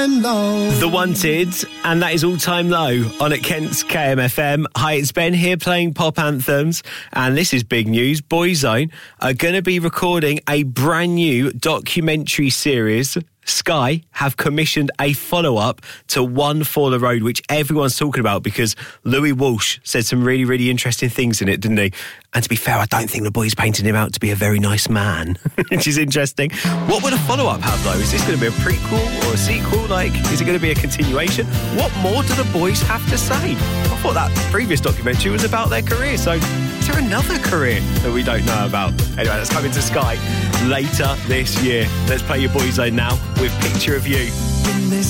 time low. The Wanted, and that is All Time Low on at Kent's KMFM. Hi, it's Ben here playing pop anthems, and this is big news. Boyzone are going to be recording a brand new documentary series. Sky have commissioned a follow-up to One for the Road, which everyone's talking about because Louis Walsh said some really, really interesting things in it, didn't he? And to be fair, I don't think the boys painted him out to be a very nice man, which is interesting. What would a follow-up have, though? Is this going to be a prequel or a sequel? Like, is it going to be a continuation? What more do the boys have to say? I thought that previous documentary was about their career, so is there another career that we don't know about? Anyway, that's coming to Sky later this year. Let's play your Boyzone now with Picture of You.